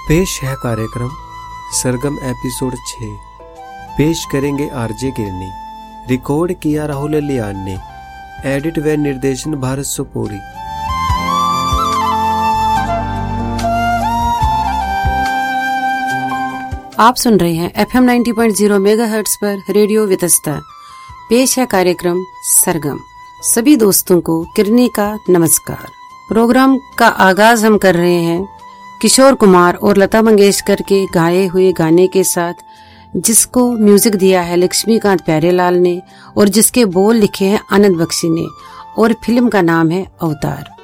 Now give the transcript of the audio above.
पेश है कार्यक्रम सरगम एपिसोड 6। पेश करेंगे आरजे गिरनी। रिकॉर्ड किया राहुल लियान ने। एडिट व निर्देशन भारत सोपोरी। आप सुन रहे हैं FM 90.0 मेगाहर्ट्ज पर रेडियो वितस्ता। पेश है कार्यक्रम सरगम। सभी दोस्तों को किरनी का नमस्कार। प्रोग्राम का आगाज हम कर रहे हैं किशोर कुमार और लता मंगेशकर के गाए हुए गाने के साथ, जिसको म्यूजिक दिया है लक्ष्मीकांत प्यारेलाल ने और जिसके बोल लिखे हैं आनंद बख्शी ने, और फिल्म का नाम है अवतार।